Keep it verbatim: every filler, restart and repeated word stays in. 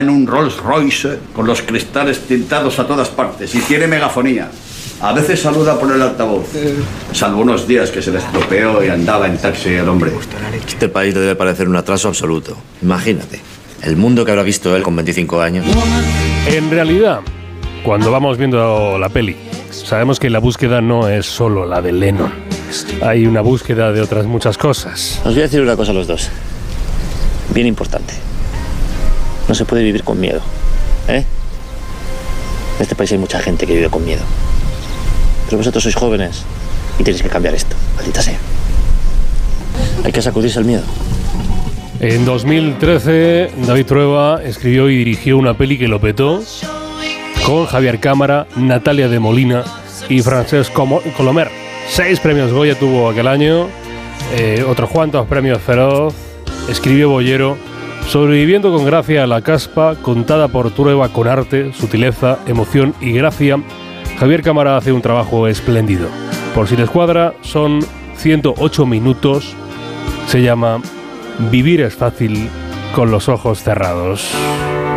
en un Rolls Royce con los cristales tintados a todas partes y tiene megafonía. A veces saluda por el altavoz, salvo unos días que se le estropeó y andaba en taxi el hombre. Este país le debe parecer un atraso absoluto. Imagínate, el mundo que habrá visto él con veinticinco años. En realidad, cuando vamos viendo la peli, sabemos que la búsqueda no es solo la de Lennon. Hay una búsqueda de otras muchas cosas. Os voy a decir una cosa a los dos. Bien importante. No se puede vivir con miedo, ¿eh? En este país hay mucha gente que vive con miedo. Pero vosotros sois jóvenes y tenéis que cambiar esto, maldita sea. Hay que sacudirse el miedo. En dos mil trece, David Trueba escribió y dirigió una peli que lo petó con Javier Cámara, Natalia de Molina y Francesc Colomer. Seis premios Goya tuvo aquel año, eh, otros cuantos premios Feroz. Escribió Boyero, sobreviviendo con gracia a la caspa, contada por Trueba con arte, sutileza, emoción y gracia. Javier Cámara hace un trabajo espléndido. Por si les cuadra, son ciento ocho minutos. Se llama Vivir es fácil con los ojos cerrados.